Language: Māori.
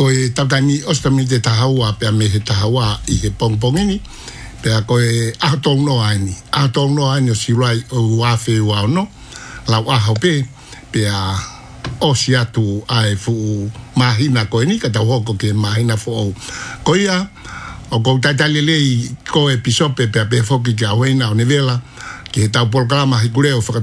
koe tautani ostami te tahaua pe me he tahaua I he pongpongini pe koe atong no ai o sirai o wafe wa no la wa hope pe o siatu ai fu mahina koe ni ka tawoko ke mahina fo koia o ko tatalele ko episope pe foki ka wena o nevela ke tau programa hikureo